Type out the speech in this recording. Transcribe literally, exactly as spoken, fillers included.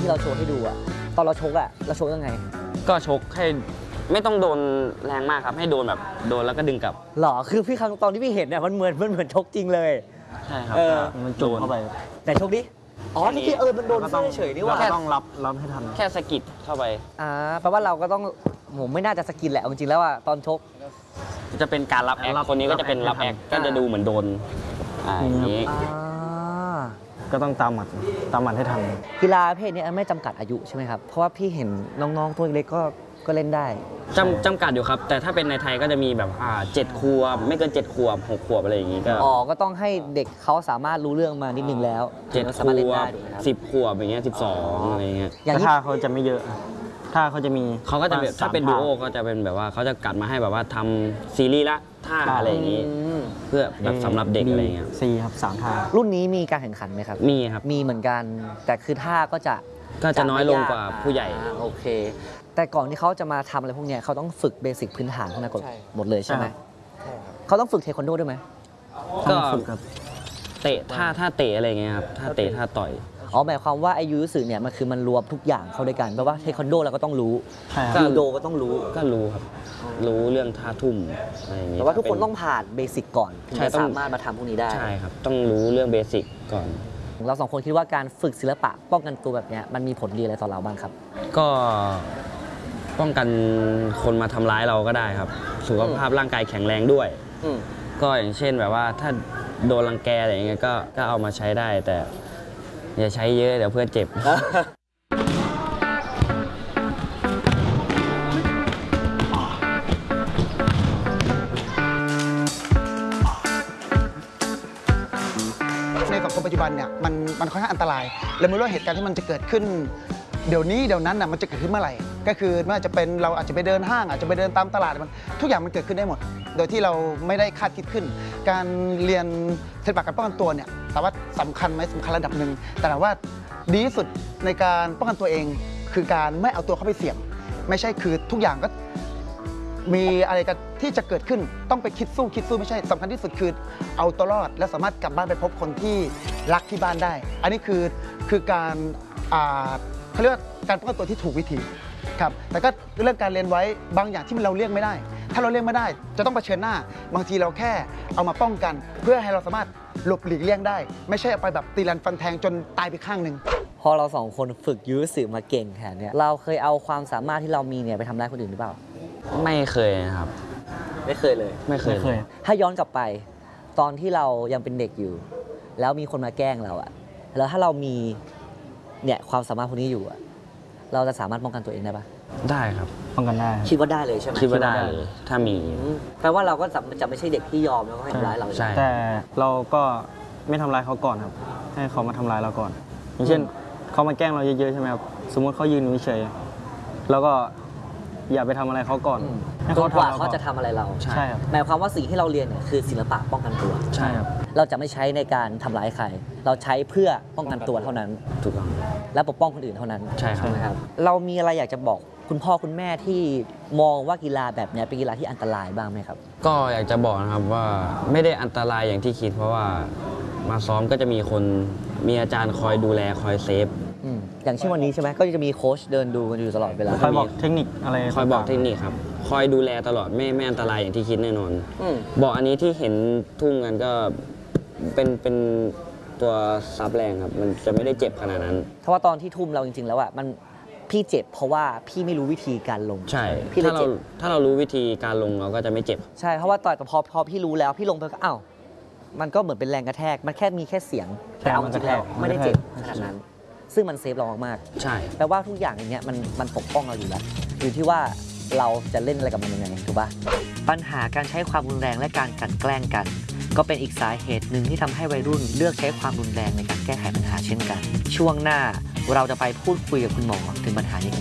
ที่เราโชว์ให้ดูอะตอนเราชกอะเราชกยังไงก็ชกให้ไม่ต้องโดนแรงมากครับให้โดนแบบโดนแล้วก็ดึงกลับหรอคือพี่ครั้งตอนที่พี่เห็นเนี่ยมันเหมือนมันเหมือนชกจริงเลยใช่ครับมันจุ่มเข้าไปแต่ชกดิอ๋อนี่คือเออมันโดนเสื้อเฉยนี่ว่าแค่ต้องรับรับให้ทันแค่สกิดเข้าไปอ่าแปลว่าเราก็ต้องผมไม่น่าจะสกินแหละจริงๆแล้วอะตอนชกจะเป็นการรับแอคคนนี้ก็จะเป็นรับแอคก็จะดูเหมือนโดนอ่าอย่างนี้ก็ต้องตามหมัดตามหมัดให้ทันกีฬาประเภทนี้ไม่จำกัดอายุใช่ไหมครับเพราะว่าพี่เห็นน้องๆตัวเล็กก็ก็เล่นได้จำจำกัดอยู่ครับแต่ถ้าเป็นในไทยก็จะมีแบบอ่าเจ็ดขวบไม่เกินเจ็ดขวบหกขวบอะไรอย่างนี้ก็อ๋อก็ต้องให้เด็กเขาสามารถรู้เรื่องมานิดนึงแล้วเจ็ดขวบสิบขวบอย่างเงี้ยสิบสองอะไรเงี้ยแต่ถ้าเขาจะไม่เยอะถ้าเขาจะมีเขาก็จะถ้าเป็นดูโอก็จะเป็นแบบว่าเขาจะกัดมาให้แบบว่าทำซีรีส์ละท่าอะไรอย่างนี้เพื่อแบบสำหรับเด็กอะไรเงี้ยสี่ครับสามท่ารุ่นนี้มีการแข่งขันไหมครับมีครับมีเหมือนกันแต่คือท่าก็จะก็จะน้อยลงกว่าผู้ใหญ่โอเคแต่ก่อนที่เขาจะมาทำอะไรพวกนี้เขาต้องฝึกเบสิกพื้นฐานทั้งนั้นหมดเลยใช่ไหมเขาต้องฝึกเทควันโดด้วยไหมก็เตะท่าท่าเตะอะไรเงี้ยครับท่าเตะท่าต่อยอ๋อหมายความว่าไอยูยุสึเนี่ยมันคือมันรวมทุกอย่างเข้าด้วยกันแปลว่าเทควันโดเราก็ต้องรู้ยูโดก็ต้องรู้ก็รู้ครับรู้เรื่องท่าทุ่มอะไรอย่างเงี้ยแต่ว่าทุกคนต้องผ่านเบสิกก่อนถึงจะสามารถมาทำพวกนี้ได้ใช่ครับต้องรู้เรื่องเบสิกก่อนเราสองคนคิดว่าการฝึกศิลปะป้องกันตัวแบบนี้มันมีผลดีอะไรต่อเราบ้างครับก็ป้องกันคนมาทำร้ายเราก็ได้ครับสุขภาพร่างกายแข็งแรงด้วยก็อย่างเช่นแบบว่าถ้าโดนรังแกอะไรอย่างเงี้ยก็ก็เอามาใช้ได้แต่อย่าใช้เยอะเดี๋ยวเพื่อนเจ็บในสังคมปัจจุบันเนี่ยมันมันค่อนข้างอันตรายและไม่รู้ว่าเหตุการณ์ที่มันจะเกิดขึ้นเดี๋ยวนี้เดี๋ยวนั้นน่ะมันจะเกิดขึ้นเมื่อไหร่ก็คือไม่ว่าจะเป็นเราอาจจะไปเดินห้างอาจจะไปเดินตามตลาดมันทุกอย่างมันเกิดขึ้นได้หมดโดยที่เราไม่ได้คาดคิดขึ้นการเรียนศิลปะการป้องกันตัวเนี่ยถามว่าสำคัญไหมสำคัญระดับหนึ่งแต่ถามว่าดีที่สุดในการป้องกันตัวเองคือการไม่เอาตัวเข้าไปเสี่ยงไม่ใช่คือทุกอย่างก็มีอะไรกันที่จะเกิดขึ้นต้องไปคิดสู้คิดสู้ไม่ใช่สำคัญที่สุดคือเอาตัวรอดและสามารถกลับบ้านไปพบคนที่รักที่บ้านได้อันนี้คือคือการเขาเรียกว่าการป้องกันตัวที่ถูกวิธีครับแต่ก็เรื่องการเรียนไว้บางอย่างที่เราเลี่ยงไม่ได้ถ้าเราเลี่ยงไม่ได้จะต้องเผชิญหน้าบางทีเราแค่เอามาป้องกันเพื่อให้เราสามารถหลบหลีกเลี่ยงได้ไม่ใช่เอาไปแบบตีรันฟันแทงจนตายไปข้างหนึ่งพอเราสองคนฝึกยูยุสึมาเก่งแค่นี้เราเคยเอาความสามารถที่เรามีเนี่ยไปทำร้ายคนอื่นหรือเปล่าไม่เคยนะครับไม่เคยเลยไม่เคยเลยถ้าย้อนกลับไปตอนที่เรายังเป็นเด็กอยู่แล้วมีคนมาแกล้งเราอะแล้วถ้าเรามีเนี่ยความสามารถพวกนี้อยู่อะเราจะสามารถป้องกันตัวเองได้ปะได้ครับป้องกันได้คิดว่าได้เลยใช่ไหมคิดว่าได้เลยถ้ามีแปลว่าเราก็จะไม่ใช่เด็กที่ยอมแล้วก็ให้ทำร้ายเราใช่แต่เราก็ไม่ทำร้ายเขาก่อนครับให้เขามาทำร้ายเราก่อนอย่างเช่นเขามาแกล้งเราเยอะๆใช่ไหมครับสมมติเขายืนเฉยๆแล้วก็อย่าไปทำอะไรเขาก่อนจนกว่าเขาจะทำอะไรเราใช่ครับหมายความว่าสิ่งที่เราเรียนเนี่ยคือศิลปะป้องกันตัวใช่ครับเราจะไม่ใช้ในการทำร้ายใครเราใช้เพื่อป้องกันตัวเท่านั้นถูกต้องและปกป้องคนอื่นเท่านั้นใช่ครับเรามีอะไรอยากจะบอกคุณพ่อคุณแม่ที่มองว่ากีฬาแบบนี้เป็นกีฬาที่อันตรายบ้างไหมครับก็อยากจะบอกนะครับว่าไม่ได้อันตรายอย่างที่คิดเพราะว่ามาซ้อมก็จะมีคนมีอาจารย์คอยดูแลคอยเซฟอย่างเช่นวันนี้ใช่ไหมก็จะมีโค้ชเดินดูกันอยู่ตลอดเวลาคอยบอกเทคนิคอะไรคอยบอกเทคนิคครับคอยดูแลตลอดไม่ไม่อันตรายอย่างที่คิดแน่นอนบอกอันนี้ที่เห็นทุ่มกันก็เป็นเป็นตัวซับแรงครับมันจะไม่ได้เจ็บขนาดนั้นเพราะว่าตอนที่ทุ่มเราจริงๆแล้วอ่ะมันพี่เจ็บเพราะว่าพี่ไม่รู้วิธีการลงใช่ถ้าเราถ้าเรารู้วิธีการลงเราก็จะไม่เจ็บใช่เพราะว่าตอนพอพอพี่รู้แล้วพี่ลงไปก็อ้าวมันก็เหมือนเป็นแรงกระแทกมันแค่มีแค่เสียงแต่เอาจริงแล้วไม่ได้เจ็บขนาดนั้นซึ่งมันเซฟเรามากๆใช่แปลว่าทุกอย่างอย่างเงี้ยมันมันปกป้องเราอยู่แล้วอยู่ที่ว่าเราจะเล่นอะไรกับมันยังไงถูกป่ะปัญหาการใช้ความรุนแรงและการกลั่นแกล้งกันก็เป็นอีกสาเหตุหนึ่งที่ทำให้วัยรุ่นเลือกใช้ความรุนแรงในการแก้ไขปัญหาเช่นกันช่วงหน้าเราจะไปพูดคุยกับคุณหมอถึงปัญหานี้